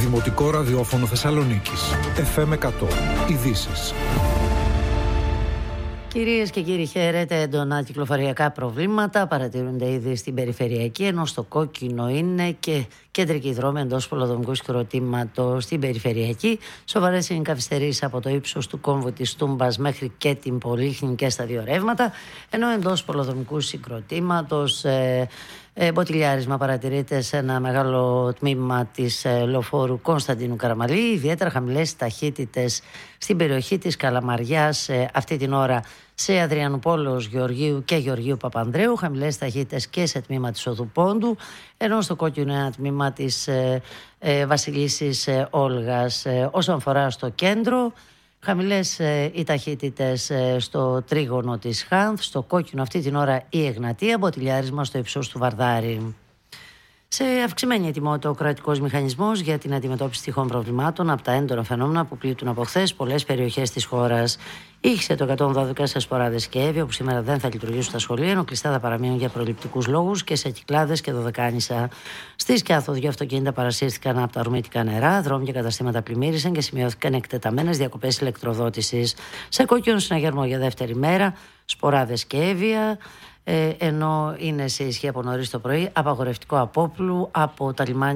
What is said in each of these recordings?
Δημοτικό ραδιόφωνο Θεσσαλονίκης. FM 100. Ειδήσεις. Κυρίες και κύριοι, χαίρετε. Έντονα κυκλοφοριακά προβλήματα παρατηρούνται ήδη στην περιφερειακή, ενώ στο κόκκινο είναι και κεντρική δρόμη εντός πολεοδομικού συγκροτήματος στην περιφερειακή. Σοβαρές είναι οι καθυστερήσεις από το ύψος του κόμβου της Τούμπας μέχρι και την Πολύχνη και στα δύο ρεύματα, ενώ εντός πολεοδομικού συγκροτήματος μποτιλιάρισμα παρατηρείται σε ένα μεγάλο τμήμα της λεωφόρου Κωνσταντίνου Καραμαλή. Ιδιαίτερα χαμηλές ταχύτητες στην περιοχή της Καλαμαριάς αυτή την ώρα σε Αδριανουπόλεως Γεωργίου και Γεωργίου Παπανδρέου. Χαμηλές ταχύτητες και σε τμήμα της Οδού Πόντου, ενώ στο κόκκινο ένα τμήμα της Βασιλίσσης Όλγας. Όσον αφορά στο κέντρο, χαμηλές οι ταχύτητες στο τρίγωνο της Χάνθ, στο κόκκινο αυτή την ώρα η Εγνατία, μποτιλιάρισμα στο ύψος του Βαρδάρη. Σε αυξημένη ετοιμότητα ο κρατικός μηχανισμός για την αντιμετώπιση τυχών προβλημάτων από τα έντονα φαινόμενα που πλήττουν από χθες πολλές περιοχές της χώρας. Ήχησε το 112 σε Σποράδες και Εύβοια, που σήμερα δεν θα λειτουργήσουν στα σχολεία, ενώ κλειστά θα παραμείνουν για προληπτικούς λόγους, και σε Κυκλάδες και Δωδεκάνησα. Στη Σκιάθο, δύο αυτοκίνητα παρασύρθηκαν από τα ορμητικά νερά, δρόμοι και καταστήματα πλημμύρισαν και σημειώθηκαν εκτεταμένες διακοπές ηλεκτροδότησης. Σε κόκκινο συναγερμό για δεύτερη μέρα, Σποράδες και Εύβοια. Ενώ είναι σε ισχύ από νωρίς το πρωί απαγορευτικό απόπλου από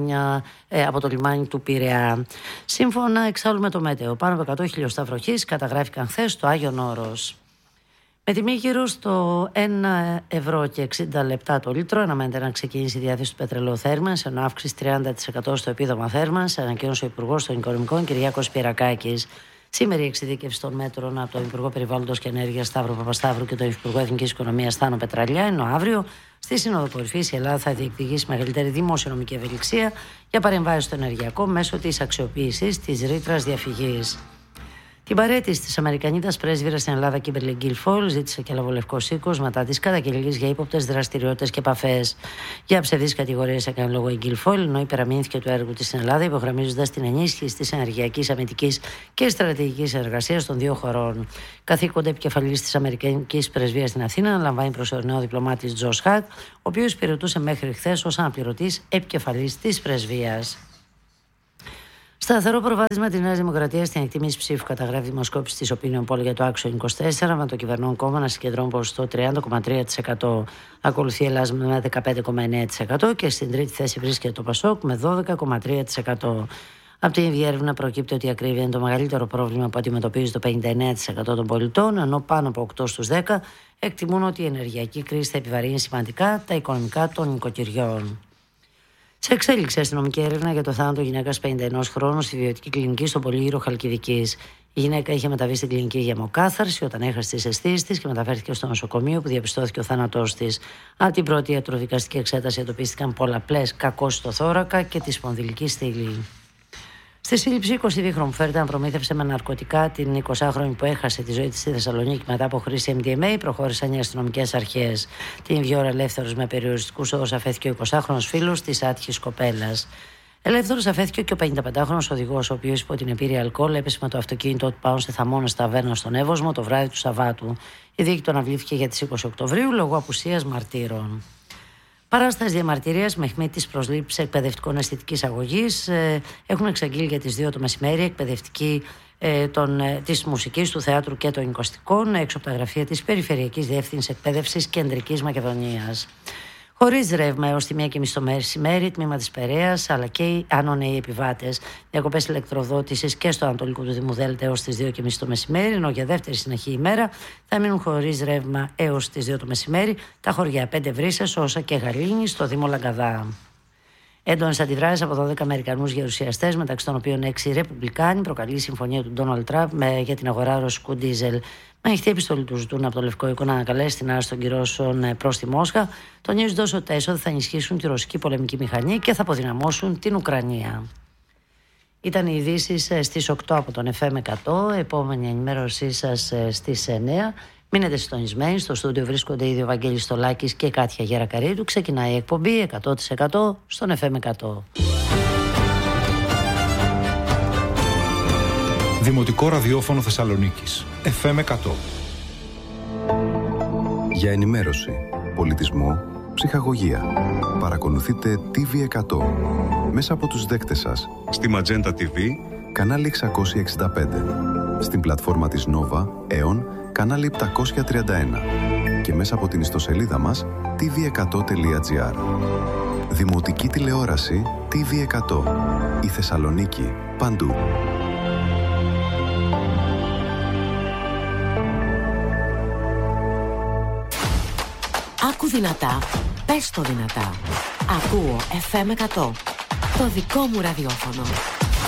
το λιμάνι του Πειραιά. Σύμφωνα εξάλλου με το Μέτεο, πάνω από 100 χιλιοστά βροχής καταγράφηκαν χθες στο Άγιον Όρος. Με τιμή γύρω στο 1,60 € το λίτρο αναμένεται να ξεκινήσει η διάθεση του πετρελαίου θέρμανσης, ενώ αύξηση 30% στο επίδομα θέρμανσης, ανακοίνωσε ο Υπουργός των Οικονομικών Κυριάκος Πυρακάκης. Σήμερα η εξειδίκευση των μέτρων από τον Υπουργό Περιβάλλοντος και Ενέργειας Σταύρο Παπασταύρου και τον Υπουργό Εθνικής Οικονομίας Θάνο Πετραλιά, ενώ αύριο στη Σύνοδο Κορυφής η Ελλάδα θα διεκδικήσει μεγαλύτερη δημοσιονομική ευελιξία για παρεμβάσεις στο ενεργειακό μέσω της αξιοποίησης της ρήτρας διαφυγής. Την παραίτηση της Αμερικανίδας πρέσβυρας στην Ελλάδα, Κίμπερλι Γκίλφολ, ζήτησε και έλαβε ο Λευκός Οίκος μετά τις καταγγελίες για ύποπτες δραστηριότητες και επαφές. Για ψευδείς κατηγορίες έκανε λόγο η Γκίλφολ, ενώ υπεραμείνθηκε του έργου της στην Ελλάδα, υπογραμμίζοντας την ενίσχυση της ενεργειακής, αμυντικής και στρατηγικής συνεργασίας των δύο χωρών. Καθήκοντα επικεφαλής της Αμερικανικής Πρεσβείας στην Αθήνα αναλαμβάνει προσωρινό διπλωμάτης Τζος Χατ, ο οποίος υπηρετούσε μέχρι χθες ως αναπληρωτής επικεφαλής της Πρεσβείας. Σταθερό προβάδισμα τη Νέα Δημοκρατία στην εκτίμηση ψήφου καταγράφει δημοσκόπηση της Opinion Poll για το Άξιο 24, με το κυβερνών κόμμα να συγκεντρώνει ποσοστό 30,3%. Ακολουθεί η Ελλάδα με 15,9% και στην τρίτη θέση βρίσκεται το Πασόκ με 12,3%. Από την ίδια έρευνα προκύπτει ότι η ακρίβεια είναι το μεγαλύτερο πρόβλημα που αντιμετωπίζει το 59% των πολιτών, ενώ πάνω από 8 στους 10 εκτιμούν ότι η ενεργειακή κρίση θα επιβαρύνει σημαντικά τα οικονομικά των νοικοκυριών. Σε εξέλιξη αστυνομική έρευνα για το θάνατο γυναίκας 51 χρόνων στη ιδιωτική κλινική στον Πολύγυρο Χαλκιδικής. Η γυναίκα είχε μεταβεί στην κλινική για αιμοκάθαρση όταν έχασε τις αισθήσεις της και μεταφέρθηκε στο νοσοκομείο, που διαπιστώθηκε ο θάνατός της. Από την πρώτη ιατροδικαστική εξέταση εντοπίστηκαν πολλαπλές κακώσεις στο θώρακα και τη σπονδυλική στήλη. Στη σύλληψη 22χρονου που φέρεται να προμήθευσε με ναρκωτικά την 20χρονη που έχασε τη ζωή της στη Θεσσαλονίκη μετά από χρήση MDMA, προχώρησαν οι αστυνομικές αρχές. Την ίδια ώρα ελεύθερος με περιοριστικούς όρους αφέθηκε ο 20χρονος φίλος της άτυχης κοπέλας. Ελεύθερος αφέθηκε και ο 55χρονος οδηγός, ο οποίος υπό την επίρρεια αλκοόλ έπεσε με το αυτοκίνητο του πάνω στη Θαμώνες ταβέρνα στον Εύωσμο το βράδυ του Σαββάτου. Η δίκη του αναβλήθηκε για τις 20 Οκτωβρίου λόγω απουσίας μαρτύρων. Παράσταση διαμαρτυρίας με αιχμή της προσλήψης εκπαιδευτικών αισθητικής αγωγής έχουν εξαγγείλει για τις 2 το μεσημέρι εκπαιδευτικοί της μουσικής, του θεάτρου και των εικοστικών έξω από τα γραφεία της Περιφερειακής Διεύθυνσης Εκπαίδευσης Κεντρικής Μακεδονίας. Χωρίς ρεύμα έως τη 1:30 το μεσημέρι, τμήμα της Περαίας, αλλά και οι άνονεοι επιβάτες. Διακοπές ηλεκτροδότησης και στο Ανατολικό του Δήμου Δέλτα έως τις 2:30 το μεσημέρι, ενώ για δεύτερη συνεχή ημέρα θα μείνουν χωρίς ρεύμα έως τις 2 το μεσημέρι τα χωριά 5 Βρύσσες, Όσα και Γαλήνη στο Δήμο Λαγκαδά. Έντονες αντιδράσεις από 12 Αμερικανούς γερουσιαστές, μεταξύ των οποίων 6 Ρεπουμπλικάνοι, προκαλεί η συμφωνία του Ντόναλντ Τραμπ για την αγορά ρωσικού ντίζελ. Με ανοιχτή επιστολή του ζητούν από το Λευκό Οίκο να ανακαλέσει την άρση των κυρώσεων προς τη Μόσχα, τονίζοντας ότι τα έσοδα θα ενισχύσουν τη ρωσική πολεμική μηχανή και θα αποδυναμώσουν την Ουκρανία. Ήταν οι ειδήσεις στις 8 από τον FM 100. Επόμενη ενημέρωσή σας στις 9. Μείνετε συντονισμένοι. Στο στούντιο βρίσκονται ήδη ο Βαγγέλης Στολάκης και Κάτια Γερακαρίδου. Ξεκινάει η εκπομπή 100% στον FM 100. Δημοτικό ραδιόφωνο Θεσσαλονίκης. FM 100. Για ενημέρωση, πολιτισμό, ψυχαγωγία. Παρακολουθείτε TV100 μέσα από τους δέκτες σας. Στη Magenta TV, κανάλι 665. Στην πλατφόρμα της Nova, Aeon, κανάλι 731. Και μέσα από την ιστοσελίδα μας, tv100.gr. Δημοτική τηλεόραση TV100. Η Θεσσαλονίκη, παντού. Άκου δυνατά, πες το δυνατά. Ακούω FM 100, το δικό μου ραδιόφωνο.